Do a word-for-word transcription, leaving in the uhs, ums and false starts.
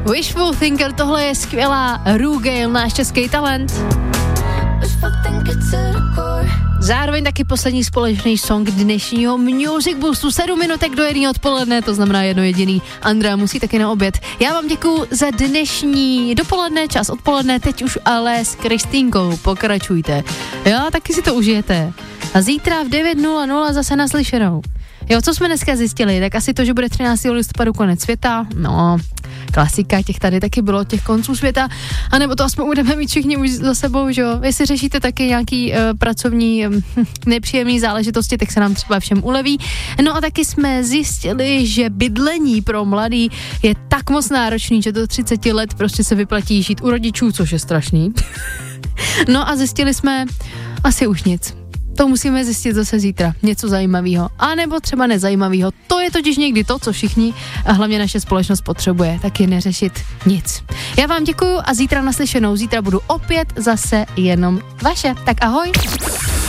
Wishful Thinker, tohle je skvělá Rue Gale, náš český talent. Zároveň taky poslední společný song dnešního Music Boostu. Sedm minutek do jedné odpoledne, to znamená jedno jediný. Andrea musí taky na oběd. Já vám děkuju za dnešní dopoledne, čas odpoledne, teď už ale s Kristýnkou. Pokračujte. Jo, taky si to užijete. A zítra v devět nula nula zase naslyšenou. Jo, co jsme dneska zjistili? Tak asi to, že bude třináctého listopadu konec světa. No, klasika, těch tady taky bylo, těch konců světa. A nebo to aspoň budeme mít všichni už za sebou, že jo. Jestli řešíte taky nějaký uh, pracovní um, nepříjemný záležitosti, tak se nám třeba všem uleví. No a taky jsme zjistili, že bydlení pro mladý je tak moc náročný, že do třiceti let prostě se vyplatí žít u rodičů, což je strašný. No a zjistili jsme asi už nic. To musíme zjistit zase zítra. Něco zajímavého. A nebo třeba nezajímavého. To je totiž někdy to, co všichni a hlavně naše společnost potřebuje. Taky neřešit nic. Já vám děkuju a zítra naslyšenou. Zítra budu opět zase jenom vaše. Tak ahoj.